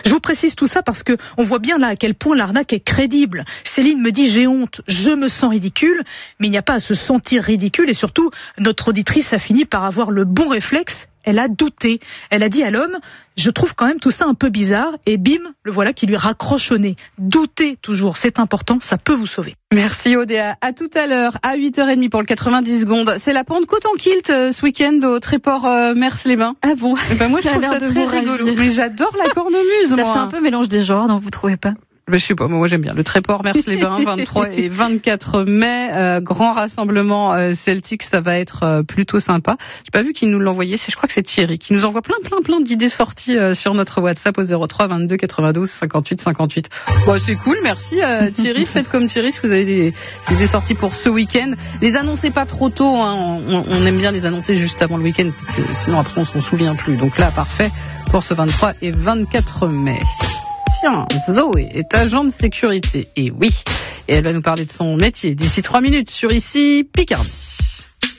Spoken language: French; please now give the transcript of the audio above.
Je vous précise tout ça parce que on voit bien là à quel point l'arnaque est crédible. Céline me dit j'ai honte, je me sens ridicule, mais il n'y a pas à se sentir ridicule et surtout notre auditrice a fini par avoir le bon réflexe. Elle a douté. Elle a dit à l'homme, je trouve quand même tout ça un peu bizarre. Et bim, le voilà qui lui raccroche au nez. Doutez toujours, c'est important, ça peut vous sauver. Merci Odéa. À tout à l'heure, à 8h30 pour le 90 secondes. C'est la Pentecôte en kilt ce week-end au Tréport Mers-les-Bains. Ah bon? Moi je trouve ça très rigolo. Mais j'adore la cornemuse, moi. Ça fait un peu mélange des genres, non, vous trouvez pas? Je sais pas, moi j'aime bien. Le Tréport Mers-les-Bains, 23 et 24 mai, grand rassemblement celtique, ça va être plutôt sympa. J'ai pas vu qu'il nous l'envoyait, je crois que c'est Thierry qui nous envoie plein d'idées sorties sur notre WhatsApp au 03 22 92 58 58. Bon, c'est cool, merci Thierry. Faites comme Thierry si vous avez des idées sorties pour ce week-end. Les annoncez pas trop tôt, hein. On aime bien les annoncer juste avant le week-end parce que sinon après on s'en souvient plus. Donc là, parfait pour ce 23 et 24 mai. Tiens, Zoé est agent de sécurité. Et oui, et elle va nous parler de son métier d'ici 3 minutes sur Ici Picardie.